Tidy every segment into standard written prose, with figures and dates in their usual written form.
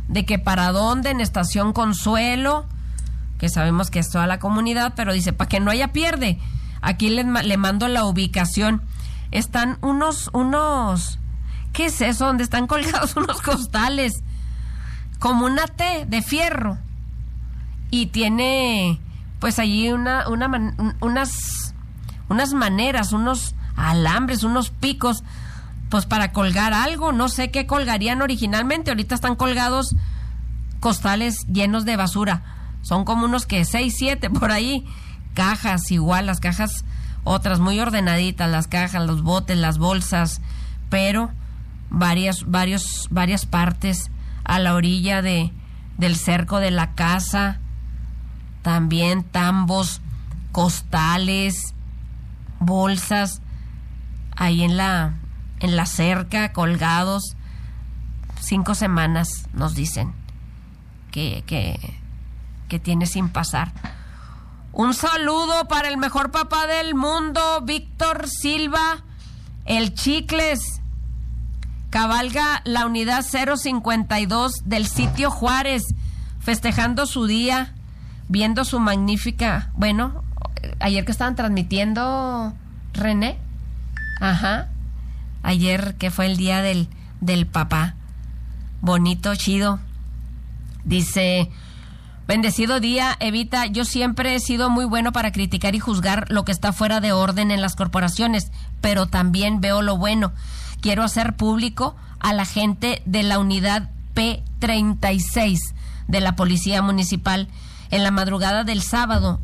de que para dónde, en Estación Consuelo, que sabemos que es toda la comunidad, pero dice, para que no haya pierde, aquí le mando la ubicación. Están unos, ¿qué es eso? Donde están colgados unos costales, como una T de fierro, y tiene pues allí unas maneras, unos alambres, unos picos, pues para colgar algo. No sé qué colgarían originalmente. Ahorita están colgados costales llenos de basura. Son como unos que 6, 7 por ahí. Cajas igual, las cajas otras muy ordenaditas, las cajas, los botes, las bolsas, pero varias partes a la orilla del cerco de la casa. También tambos, costales, bolsas ahí en la cerca, colgados. 5 semanas nos dicen que tiene sin pasar. Un saludo para el mejor papá del mundo, Víctor Silva, el Chicles. Cabalga la unidad 052 del sitio Juárez, festejando su día, viendo su magnífica... Bueno, ayer que estaban transmitiendo, René, ayer que fue el día del papá, bonito, chido. Dice: bendecido día, Evita, yo siempre he sido muy bueno para criticar y juzgar lo que está fuera de orden en las corporaciones, pero también veo lo bueno. Quiero hacer público a la gente de la unidad P36 de la Policía Municipal. En la madrugada del sábado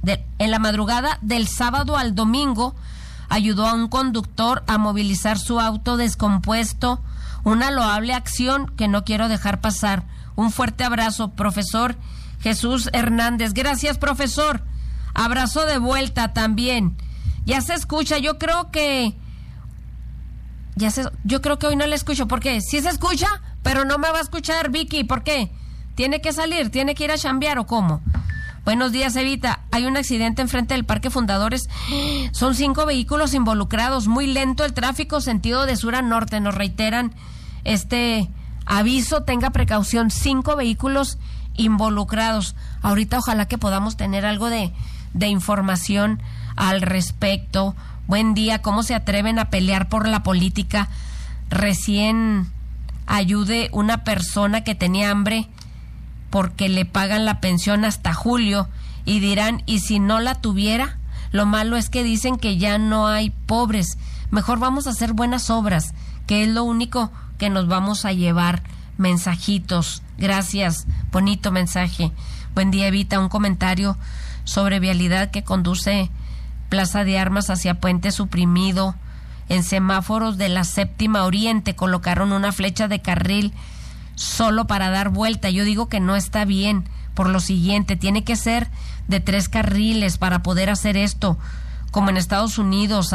al domingo, ayudó a un conductor a movilizar su auto descompuesto. Una loable acción que no quiero dejar pasar. Un fuerte abrazo, profesor Jesús Hernández. Gracias, profesor. Abrazo de vuelta también. Ya se escucha, yo creo que hoy no le escucho. ¿Por qué? Sí se escucha, pero no me va a escuchar Vicky. ¿Por qué? ¿Tiene que salir? ¿Tiene que ir a chambear o cómo? Buenos días, Evita. Hay un accidente enfrente del Parque Fundadores. Son 5 vehículos involucrados. Muy lento el tráfico, sentido de sur a norte. Nos reiteran este aviso. Tenga precaución. 5 vehículos involucrados. Ahorita ojalá que podamos tener algo de información al respecto. Buen día. ¿Cómo se atreven a pelear por la política? Recién ayude una persona que tenía hambre porque le pagan la pensión hasta julio y dirán, ¿y si no la tuviera? Lo malo es que dicen que ya no hay pobres. Mejor vamos a hacer buenas obras, que es lo único que nos vamos a llevar. Mensajitos. Gracias. Bonito mensaje. Buen día, Evita. Un comentario sobre vialidad que conduce Plaza de Armas hacia Puente Suprimido. En semáforos de la Séptima Oriente colocaron una flecha de carril solo para dar vuelta. Yo digo que no está bien, por lo siguiente: tiene que ser de 3 carriles para poder hacer esto, como en Estados Unidos.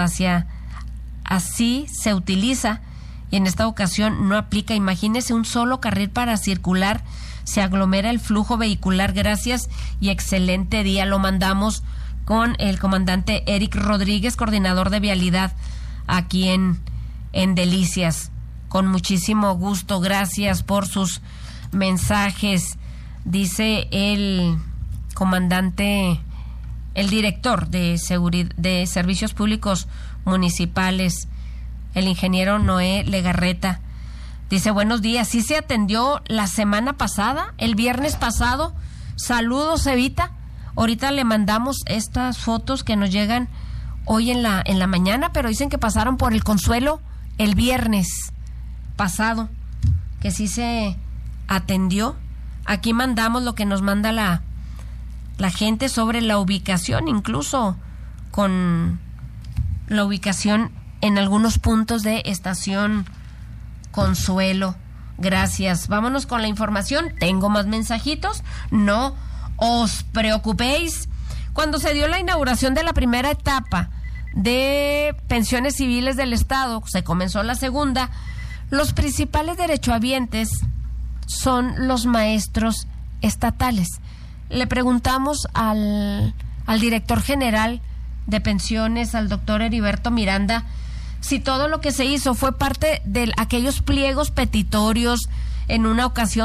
Así se utiliza, y en esta ocasión no aplica. Imagínese un solo carril para circular, se aglomera el flujo vehicular. Gracias y excelente día. Lo mandamos con el comandante Eric Rodríguez, coordinador de vialidad aquí en Delicias. Con muchísimo gusto, gracias por sus mensajes. Dice el comandante, el director de Servicios Públicos Municipales, el ingeniero Noé Legarreta. Dice: buenos días, sí se atendió la semana pasada, el viernes pasado. Saludos, Evita. Ahorita le mandamos estas fotos que nos llegan hoy en la mañana, pero dicen que pasaron por el Consuelo el viernes pasado, que sí se atendió. Aquí mandamos lo que nos manda la gente sobre la ubicación, incluso con la ubicación en algunos puntos de Estación Consuelo. Gracias. Vámonos con la información. Tengo más mensajitos. No os preocupéis. Cuando se dio la inauguración de la primera etapa de pensiones civiles del Estado, se comenzó la segunda. Los principales derechohabientes son los maestros estatales. Le preguntamos al director general de pensiones, al doctor Heriberto Miranda, si todo lo que se hizo fue parte de aquellos pliegos petitorios en una ocasión